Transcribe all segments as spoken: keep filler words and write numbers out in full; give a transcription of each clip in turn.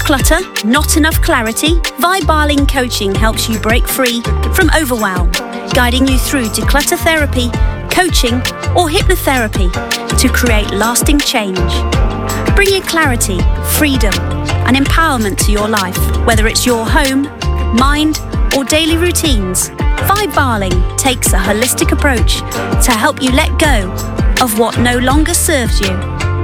much clutter? Not enough clarity? Vibe Coaching helps you break free from overwhelm, guiding you through declutter therapy, coaching or hypnotherapy to create lasting change. Bringing clarity, freedom and empowerment to your life, whether it's your home, mind or daily routines. Vibe Barling takes a holistic approach to help you let go of what no longer serves you.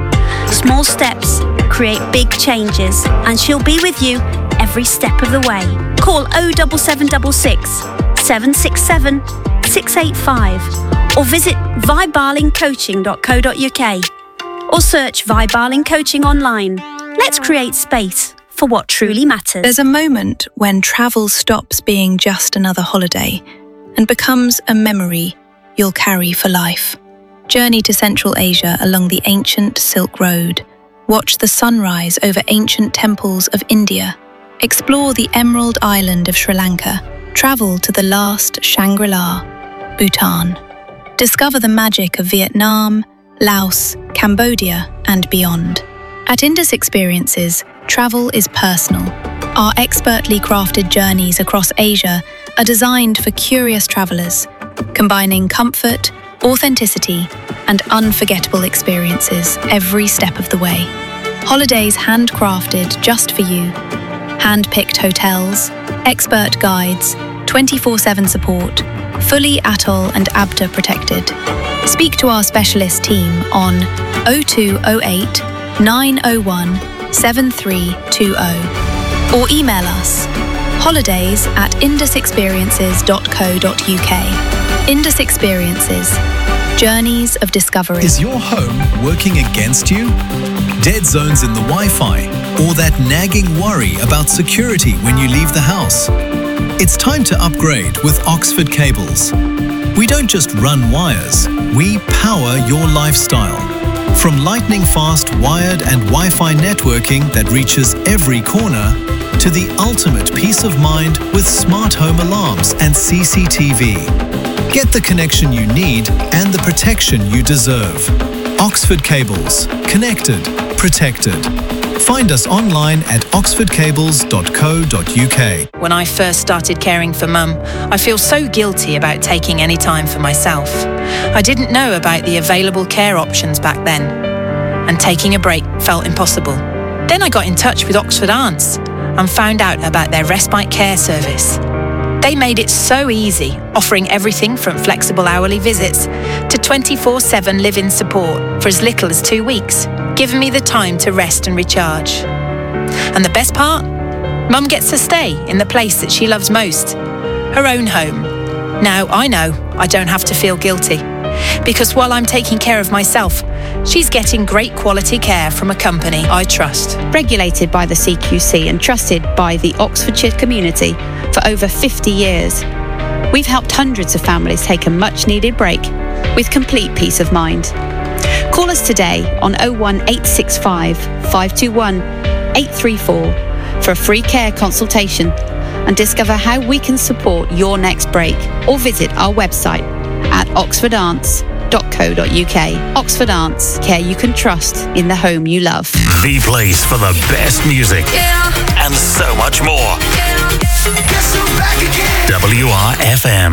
Small steps create big changes, and she'll be with you every step of the way. Call oh seven seven six six, seven six seven, six eight five or visit vibe barling coaching dot co dot uk or search Vibe Barling Coaching online. Let's create space for what truly matters. There's a moment when travel stops being just another holiday and becomes a memory you'll carry for life. Journey to Central Asia along the ancient Silk Road. Watch the sunrise over ancient temples of India. Explore the Emerald Island of Sri Lanka. Travel to the last Shangri-La, Bhutan. Discover the magic of Vietnam, Laos, Cambodia, and beyond. At Indus Experiences, travel is personal. Our expertly crafted journeys across Asia are designed for curious travelers, combining comfort, authenticity, and unforgettable experiences every step of the way. Holidays handcrafted just for you. Hand-picked hotels, expert guides, twenty-four seven support, fully atoll and A B T A protected. Speak to our specialist team on oh two oh eight, nine oh one, seven three two oh or email us holidays at indus experiences dot co dot uk. Indus Experiences, journeys of discovery. Is your home working against you? Dead zones in the Wi-Fi, or that nagging worry about security when you leave the house? It's time to upgrade with Oxford Cables. We don't just run wires, we power your lifestyle. From lightning-fast wired and Wi-Fi networking that reaches every corner, to the ultimate peace of mind with smart home alarms and C C T V. Get the connection you need and the protection you deserve. Oxford Cables. Connected. Protected. Find us online at oxford cables dot co dot uk. When I first started caring for Mum, I feel so guilty about taking any time for myself. I didn't know about the available care options back then, and taking a break felt impossible. Then I got in touch with Oxford Aunts and found out about their respite care service. They made it so easy, offering everything from flexible hourly visits to twenty-four seven live-in support for as little as two weeks, giving me the time to rest and recharge. And the best part? Mum gets to stay in the place that she loves most, her own home. Now I know I don't have to feel guilty, because while I'm taking care of myself, she's getting great quality care from a company I trust. Regulated by the C Q C and trusted by the Oxfordshire community for over fifty years, we've helped hundreds of families take a much-needed break with complete peace of mind. Call us today on oh one eight six five, five two one, eight three four for a free care consultation and discover how we can support your next break, or visit our website at oxford aunts dot co dot uk. Oxford Aunts, care you can trust in the home you love. The place for the best music, yeah, and so much more. Yeah. W R F M.